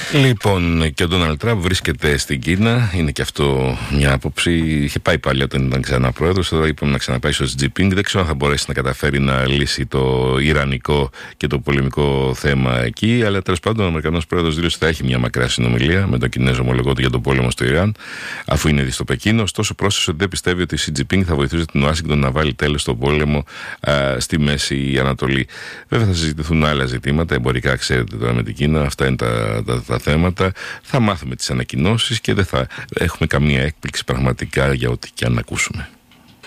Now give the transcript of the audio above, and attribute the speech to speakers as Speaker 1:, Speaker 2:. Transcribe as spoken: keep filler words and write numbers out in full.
Speaker 1: Λοιπόν, και ο Ντόναλντ Τραμπ βρίσκεται στην Κίνα. Είναι και αυτό μια άποψη. Είχε πάει πάλι όταν ήταν ξανά πρόεδρος. Τώρα είπαμε να ξαναπάει στο Τζιπίνγκ. Δεν ξέρω αν θα μπορέσει να καταφέρει να λύσει το ιρανικό και το πολεμικό θέμα εκεί. Αλλά τέλος πάντων, ο Αμερικανός πρόεδρος δήλωσε ότι θα έχει μια μακρά συνομιλία με τον Κινέζο ομολογό του για τον πόλεμο στο Ιράν, αφού είναι ήδη στο Πεκίνο. Ωστόσο, πρόσθεσε ότι δεν πιστεύει ότι η Σι Τζιπίνγκ θα βοηθούσε την Ουάσιγκτον να βάλει τέλος στον πόλεμο α, στη Μέση Ανατολή. Βέβαια, θα συζητηθούν άλλα ζητήματα εμπορικά, ξέρετε τώρα με την Κίνα. Αυτά είναι τα, τα, τα θέματα. Θα μάθουμε τις ανακοινώσεις και δεν θα έχουμε καμία έκπληξη πραγματικά για ό,τι και αν ακούσουμε.